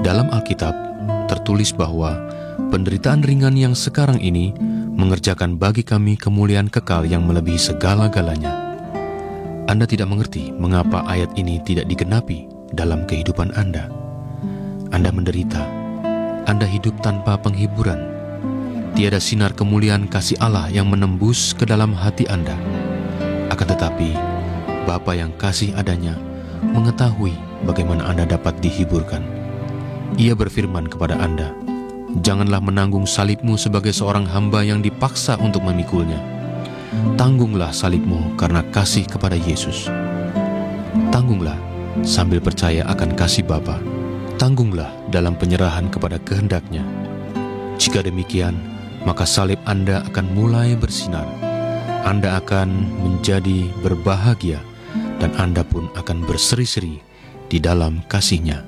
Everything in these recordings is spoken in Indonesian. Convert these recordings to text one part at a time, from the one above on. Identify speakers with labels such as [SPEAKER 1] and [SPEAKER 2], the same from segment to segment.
[SPEAKER 1] dalam Alkitab tertulis bahwa penderitaan ringan yang sekarang ini mengerjakan bagi kami kemuliaan kekal yang melebihi segala-galanya. Anda tidak mengerti mengapa ayat ini tidak digenapi dalam kehidupan Anda. Anda menderita, Anda hidup tanpa penghiburan. Tiada sinar kemuliaan kasih Allah yang menembus ke dalam hati Anda. Akan tetapi, Bapa yang kasih adanya mengetahui bagaimana Anda dapat dihiburkan. Ia berfirman kepada Anda, "Janganlah menanggung salibmu sebagai seorang hamba yang dipaksa untuk memikulnya. Tanggunglah salibmu karena kasih kepada Yesus. Tanggunglah sambil percaya akan kasih Bapa. Tanggunglah dalam penyerahan kepada kehendak-Nya. Jika demikian, maka salib Anda akan mulai bersinar. Anda akan menjadi berbahagia, dan Anda pun akan berseri-seri di dalam kasih-Nya."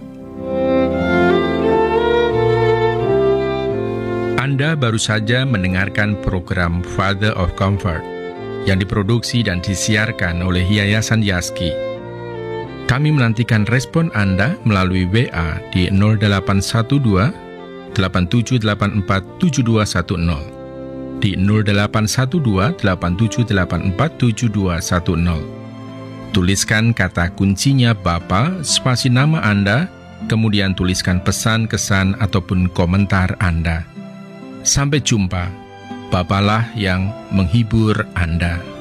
[SPEAKER 2] Anda baru saja mendengarkan program Father of Comfort yang diproduksi dan disiarkan oleh Yayasan Yaski. Kami menantikan respon Anda melalui WA di 0812 8784 7210, di 0812 8784 7210. Tuliskan kata kuncinya Bapa, spasi nama Anda, kemudian tuliskan pesan, kesan, ataupun komentar Anda. Sampai jumpa, Bapalah yang menghibur Anda.